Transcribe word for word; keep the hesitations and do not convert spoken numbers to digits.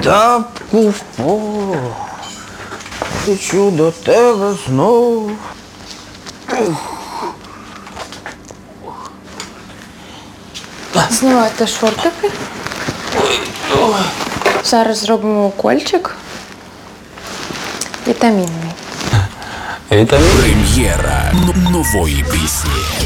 Птаху, о, лечу до тебе знов. Знімайте шортики. Зараз зробимо укольчик. Вітамінний. Прем'єра нової пісні.